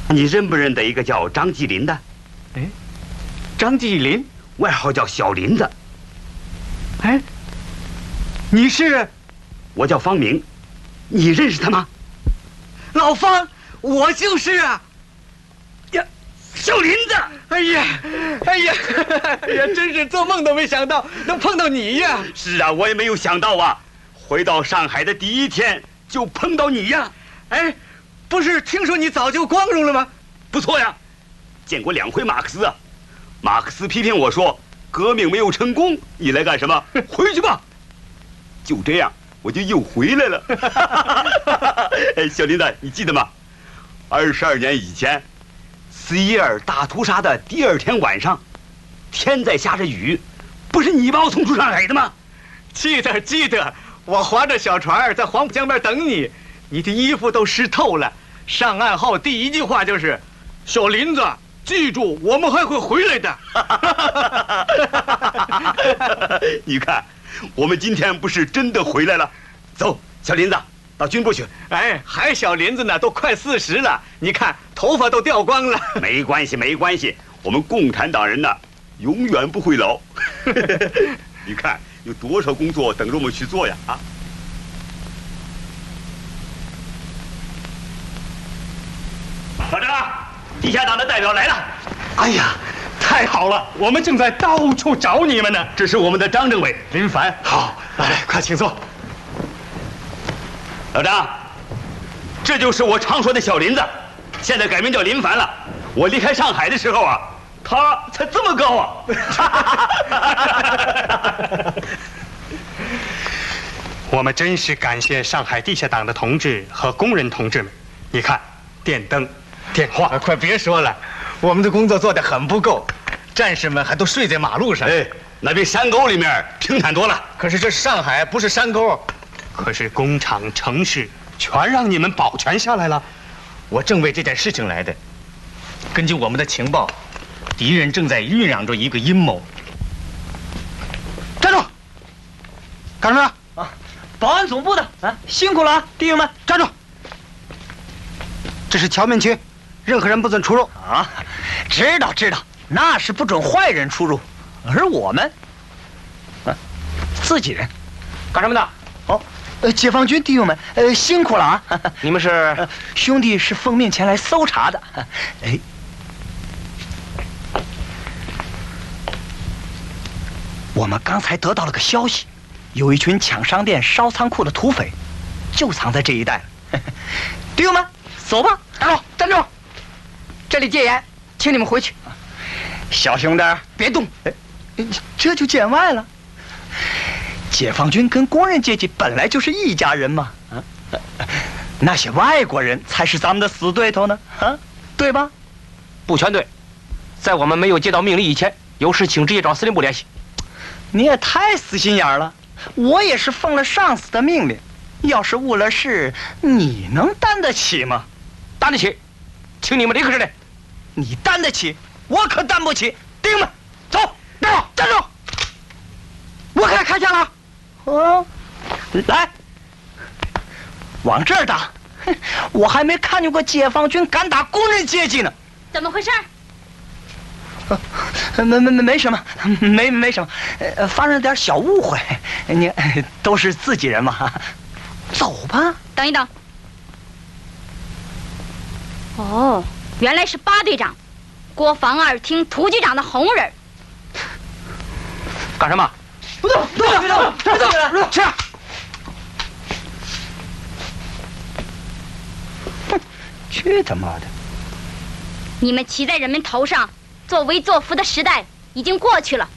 你认不认得一个叫张继林的？ 哎，张继林， 外号叫小林子。 哎，你是？ 我叫方明，你认识他吗？ 老方，我就是啊。 呀，小林子！ 哎呀，真是做梦都没想到能碰到你呀！ 是啊，我也没有想到啊，回到上海的第一天就碰到你呀。 哎，不是听说你早就光荣了吗？ 不错呀，见过2回马克思啊。马克思批评我说革命没有成功，你来干什么？回去吧。就这样，我就又回来了。哎，小林子，你记得吗？22年以前，11尔大屠杀的第2天晚上，天在下着雨，不是你把我送出上海的吗？ 记得，我划着小船在黄浦江边等你，你的衣服都湿透了。上岸后第一句话就是：“小林子，记住，我们还会回来的。” 你看，我们今天不是真的回来了。走，小林子，到军部去。 哎，还小林子呢，都快40了，你看头发都掉光了。 没关系，我们共产党人呢，永远不会老。你看有多少工作等着我们去做呀！啊！老张，地下党的代表来了。 哎呀，太好了，我们正在到处找你们呢。 这是我们的张政委林凡，好，来，快请坐。 老张，这就是我常说的小林子，现在改名叫林凡了。我离开上海的时候啊，他才这么高啊！ 我们真是感谢上海地下党的同志和工人同志们。你看，电灯、电话， 快别说了，我们的工作做得很不够，战士们还都睡在马路上。 哎，那比山沟里面平坦多了。 可是这是上海，不是山沟。 可是工厂、城市全让你们保全下来了。 我正为这件事情来的。根据我们的情报，敌人正在酝酿着一个阴谋。 站住！干什么呀？ 啊，保安总部的啊，辛苦了啊，弟兄们， 站住！这是侨民区，任何人不准出入。 啊，知道，那是不准坏人出入，而我们，自己人， 干什么的？ 哦，解放军弟兄们，辛苦了啊！ 你们是？ 兄弟是奉命前来搜查的。哎，我们刚才得到了个消息，有一群抢商店、烧仓库的土匪，就藏在这一带了。弟兄们，走吧！ 站住！这里戒严，请你们回去。 小兄弟，别动！这就见外了。解放军跟工人阶级本来就是一家人嘛，那些外国人才是咱们的死对头呢，对吧？ 不全对，在我们没有接到命令以前，有事请直接找司令部联系。 你也太死心眼了，我也是奉了上司的命令，要是误了事，你能担得起吗？ 担得起，请你们立刻这里。 你担得起，我可担不起。弟兄们，走，站住！我可开枪了。来，往这儿打！我还没看见过解放军敢打工人阶级呢。 怎么回事？ 没什么，没什么，发生了点小误会。你都是自己人嘛，走吧。 等一等。哦，原来是8队长，国防2厅涂局长的红人。 干什么？ 不动！吃！哼，去他妈的！ 你们骑在人们头上，作威作福的时代已经过去了。